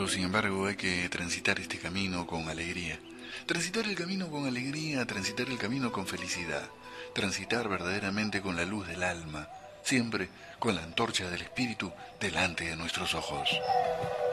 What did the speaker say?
sin embargo, hay que transitar este camino con alegría. Transitar el camino con alegría, transitar el camino con felicidad. Transitar verdaderamente con la luz del alma, siempre con la antorcha del espíritu delante de nuestros ojos.